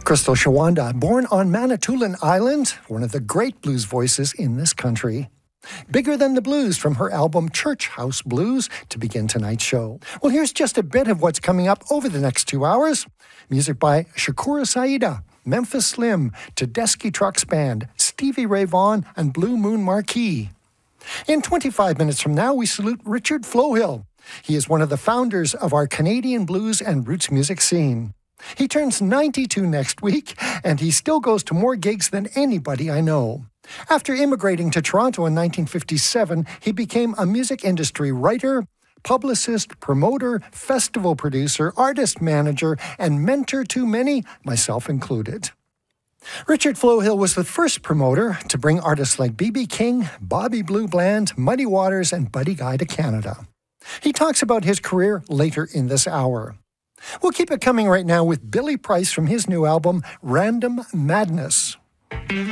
Crystal Shawanda, born on Manitoulin Island, one of the great blues voices in this country. Bigger Than the Blues from her album Church House Blues to begin tonight's show. Well, here's just a bit of what's coming up over the next 2 hours. Music by Shakura Saida, Memphis Slim, Tedeschi Trucks Band, Stevie Ray Vaughan, and Blue Moon Marquee. In 25 minutes from now, we salute Richard Flohill. He is one of the founders of our Canadian blues and roots music scene. He turns 92 next week, and he still goes to more gigs than anybody I know. After immigrating to Toronto in 1957, he became a music industry writer, publicist, promoter, festival producer, artist manager, and mentor to many, myself included. Richard Flohill was the first promoter to bring artists like B.B. King, Bobby Blue Bland, Muddy Waters, and Buddy Guy to Canada. He talks about his career later in this hour. We'll keep it coming right now with Billy Price from his new album, Random Madness.